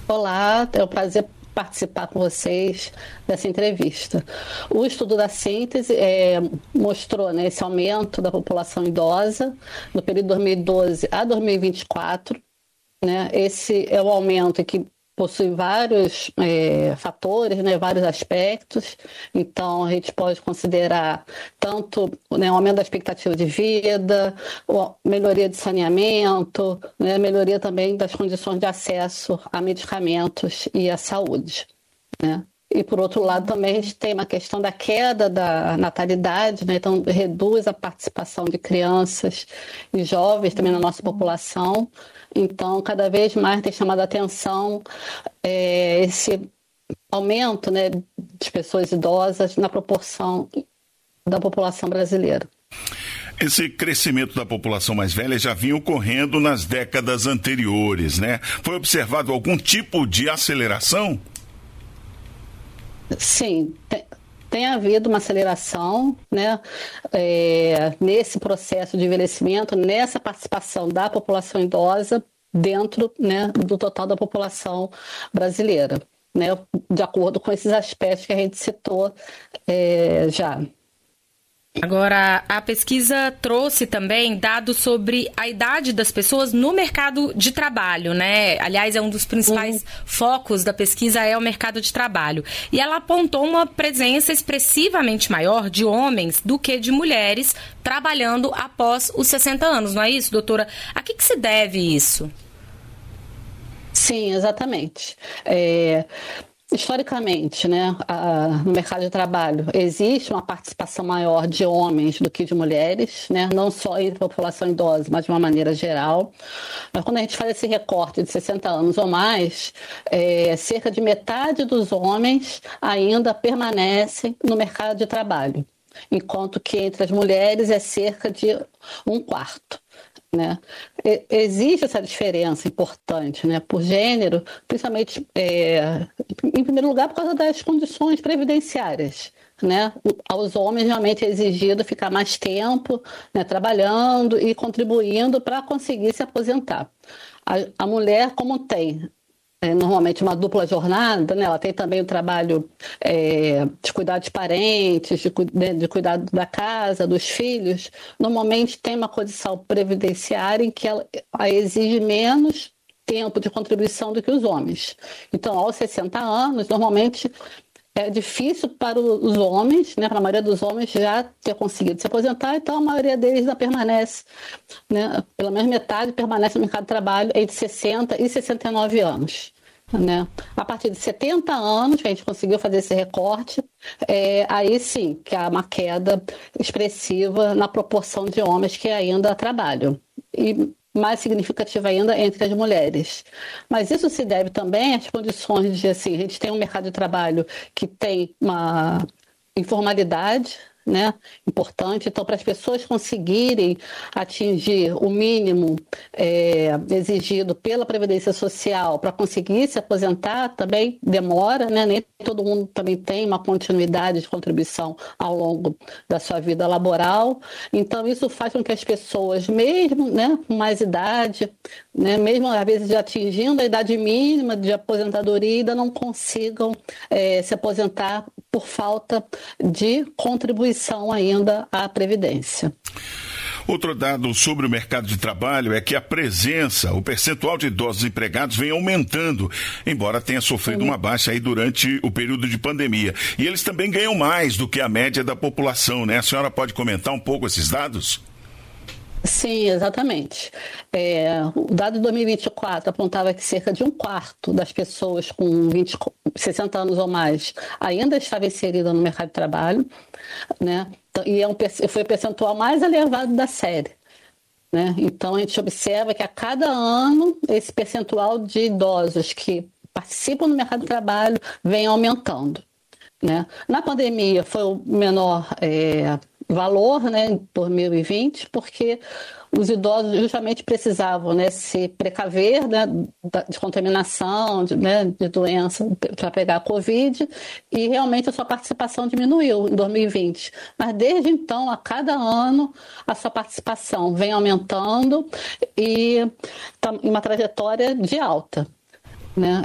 Olá, é um prazer participar com vocês dessa entrevista. O estudo da síntese mostrou, né, esse aumento da população idosa no período 2012 a 2024, né? Esse é um aumento que possui vários fatores, né, vários aspectos. Então, a gente pode considerar tanto, né, o aumento da expectativa de vida, a melhoria de saneamento, né, melhoria também das condições de acesso a medicamentos e à saúde, né? E, por outro lado, também a gente tem uma questão da queda da natalidade, né? Então, reduz a participação de crianças e jovens também na nossa população. Então, cada vez mais tem chamado a atenção esse aumento, né, de pessoas idosas na proporção da população brasileira. Esse crescimento da população mais velha já vinha ocorrendo nas décadas anteriores, né? Foi observado algum tipo de aceleração? Sim, tem havido uma aceleração, né, nesse processo de envelhecimento, nessa participação da população idosa dentro, né, do total da população brasileira, né, de acordo com esses aspectos que a gente citou já. Agora, a pesquisa trouxe também dados sobre a idade das pessoas no mercado de trabalho, né? Aliás, é um dos principais focos da pesquisa é o mercado de trabalho. E ela apontou uma presença expressivamente maior de homens do que de mulheres trabalhando após os 60 anos, não é isso, doutora? A que se deve isso? Sim, exatamente. Historicamente, né, no mercado de trabalho, existe uma participação maior de homens do que de mulheres, né, não só entre a população idosa, mas de uma maneira geral. Mas quando a gente faz esse recorte de 60 anos ou mais, cerca de metade dos homens ainda permanecem no mercado de trabalho, enquanto que entre as mulheres é cerca de um quarto, né? Existe essa diferença importante, né, por gênero, principalmente, em primeiro lugar, por causa das condições previdenciárias, né? Aos homens realmente é exigido ficar mais tempo, né, trabalhando e contribuindo para conseguir se aposentar. A mulher, como tem normalmente uma dupla jornada, né? Ela tem também o trabalho de cuidar de parentes, de cuidar da casa, dos filhos. Normalmente tem uma condição previdenciária em que ela exige menos tempo de contribuição do que os homens. Então, aos 60 anos, normalmente é difícil para os homens, né, para a maioria dos homens já ter conseguido se aposentar, então a maioria deles ainda permanece, né, pelo menos metade permanece no mercado de trabalho entre 60 e 69 anos. Né? A partir de 70 anos, que a gente conseguiu fazer esse recorte, aí sim que há uma queda expressiva na proporção de homens que ainda trabalham. E mais significativa ainda entre as mulheres. Mas isso se deve também às condições de, assim, a gente tem um mercado de trabalho que tem uma informalidade, né, importante. Então, para as pessoas conseguirem atingir o mínimo exigido pela Previdência Social para conseguir se aposentar também demora, né? Nem todo mundo também tem uma continuidade de contribuição ao longo da sua vida laboral. Então, isso faz com que as pessoas, mesmo, né, com mais idade, né, mesmo às vezes já atingindo a idade mínima de aposentadoria, ainda não consigam se aposentar por falta de contribuição ainda à Previdência. Outro dado sobre o mercado de trabalho é que a presença, o percentual de idosos empregados vem aumentando, embora tenha sofrido uma baixa aí durante o período de pandemia. E eles também ganham mais do que a média da população, né? A senhora pode comentar um pouco esses dados? Sim, exatamente. O dado de 2024 apontava que cerca de um quarto das pessoas com 60 anos ou mais ainda estava inserida no mercado de trabalho, né? E foi o percentual mais elevado da série, né? Então, a gente observa que a cada ano esse percentual de idosos que participam do mercado de trabalho vem aumentando, né? Na pandemia foi o menor valor, né, em 2020, porque os idosos justamente precisavam, né, se precaver, né, de contaminação, de doença para pegar a Covid, e realmente a sua participação diminuiu em 2020. Mas desde então, a cada ano, a sua participação vem aumentando e está em uma trajetória de alta, né?